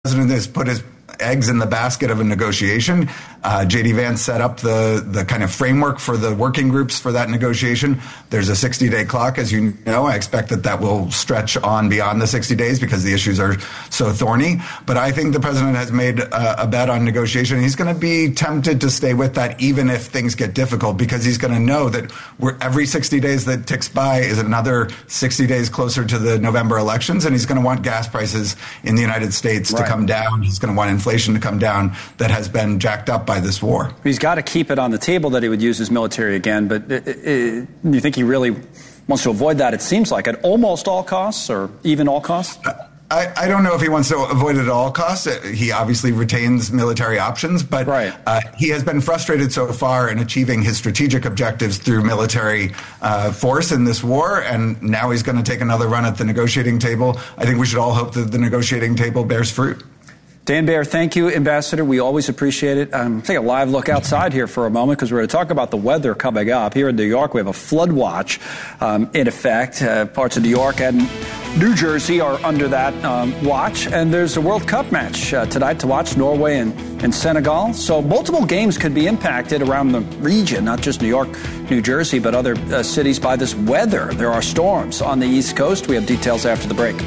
president has put his eggs in the basket of a negotiation. J.D. Vance set up the kind of framework for the working groups for that negotiation. There's a 60-day clock, as you know. I expect that will stretch on beyond the 60 days because the issues are so thorny. But I think the president has made a bet on negotiation. He's going to be tempted to stay with that even if things get difficult, because he's going to know that every 60 days that ticks by is another 60 days closer to the November elections, and he's going to want gas prices in the United States to come down. He's going to want inflation to come down that has been jacked up by this war. He's got to keep it on the table that he would use his military again, but you think he really wants to avoid that, it seems like, at almost all costs or even all costs? I don't know if he wants to avoid it at all costs. He obviously retains military options, but he has been frustrated so far in achieving his strategic objectives through military force in this war, and now he's going to take another run at the negotiating table. I think we should all hope that the negotiating table bears fruit. Dan Baer, thank you, Ambassador. We always appreciate it. Take a live look outside here for a moment because we're going to talk about the weather coming up. Here in New York, we have a flood watch in effect. Parts of New York and New Jersey are under that watch. And there's a World Cup match tonight to watch, Norway and Senegal. So multiple games could be impacted around the region, not just New York, New Jersey, but other cities by this weather. There are storms on the East Coast. We have details after the break.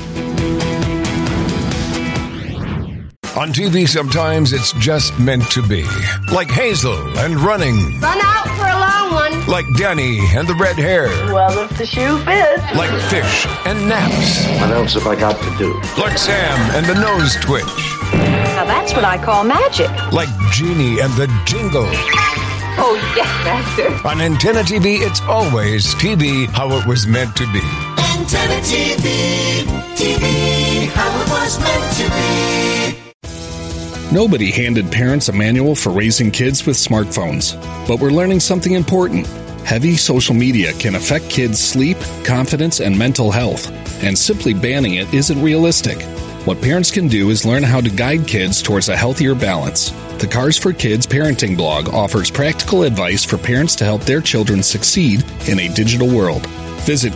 On TV, sometimes it's just meant to be. Like Hazel and running. Run out for a long one. Like Danny and the red hair. Well, if the shoe fits. Like fish and naps. What else have I got to do? Like Sam and the nose twitch. Now that's what I call magic. Like Genie and the jingle. Oh, yes, Master. On Antenna TV, it's always TV how it was meant to be. Antenna TV, TV how it was meant to be. Nobody handed parents a manual for raising kids with smartphones. But we're learning something important. Heavy social media can affect kids' sleep, confidence, and mental health. And simply banning it isn't realistic. What parents can do is learn how to guide kids towards a healthier balance. The Cars for Kids parenting blog offers practical advice for parents to help their children succeed in a digital world. Visit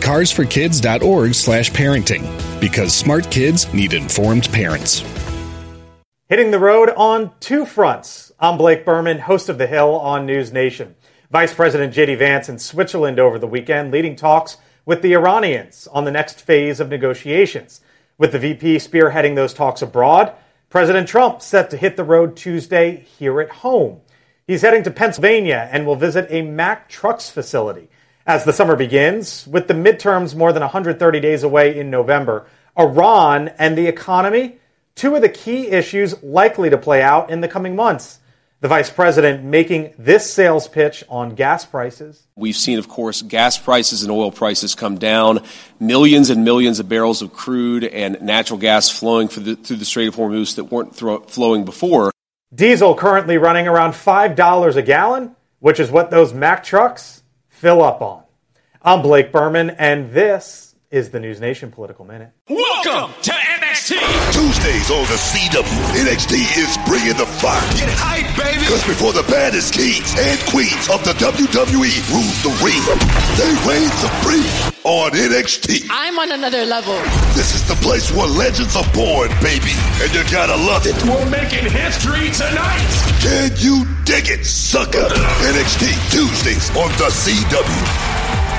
carsforkids.org/parenting, because smart kids need informed parents. Hitting the road on two fronts. I'm Blake Berman, host of The Hill on News Nation. Vice President J.D. Vance in Switzerland over the weekend, leading talks with the Iranians on the next phase of negotiations. With the VP spearheading those talks abroad, President Trump set to hit the road Tuesday here at home. He's heading to Pennsylvania and will visit a Mack Trucks facility. As the summer begins, with the midterms more than 130 days away in November, Iran and the economy, two of the key issues likely to play out in the coming months. The vice president making this sales pitch on gas prices. We've seen, of course, gas prices and oil prices come down. Millions and millions of barrels of crude and natural gas flowing through the Strait of Hormuz that weren't flowing before. Diesel currently running around $5 a gallon, which is what those Mack trucks fill up on. I'm Blake Berman, and this is the News Nation Political Minute. Welcome to NXT. Tuesdays on the CW. NXT is bringing the fire. Get hype, baby. Because before the baddest kings and queens of the WWE rule the ring, they reign supreme on NXT. I'm on another level. This is the place where legends are born, baby. And you gotta love it. We're making history tonight. Can you dig it, sucker? NXT Tuesdays on the CW.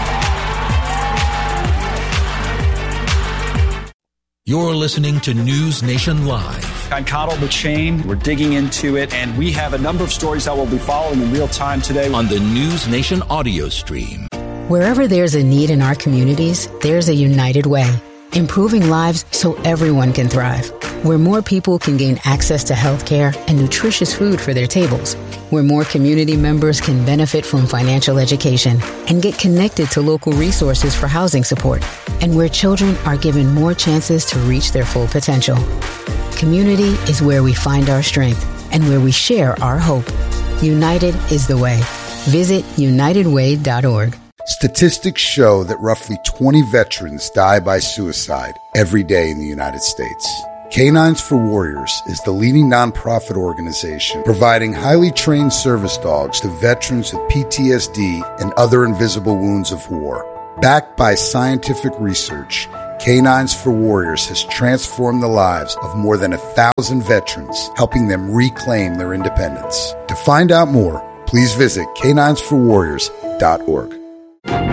You're listening to News Nation Live. I'm Connell McShane. We're digging into it, and we have a number of stories that we'll be following in real time today on the News Nation audio stream. Wherever there's a need in our communities, there's a United Way, improving lives so everyone can thrive. Where more people can gain access to health care and nutritious food for their tables. Where more community members can benefit from financial education and get connected to local resources for housing support. And where children are given more chances to reach their full potential. Community is where we find our strength and where we share our hope. United is the way. Visit unitedway.org. Statistics show that roughly 20 veterans die by suicide every day in the United States. Canines for Warriors is the leading nonprofit organization providing highly trained service dogs to veterans with PTSD and other invisible wounds of war. Backed by scientific research, Canines for Warriors has transformed the lives of more than 1,000 veterans, helping them reclaim their independence. To find out more, please visit caninesforwarriors.org.